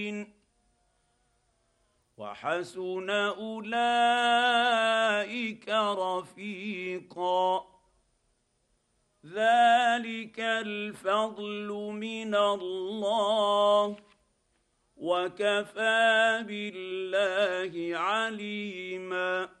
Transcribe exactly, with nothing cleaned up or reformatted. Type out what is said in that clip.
وحسن اولئك رفيقا. ذلك الفضل من الله وكفى بالله عليما.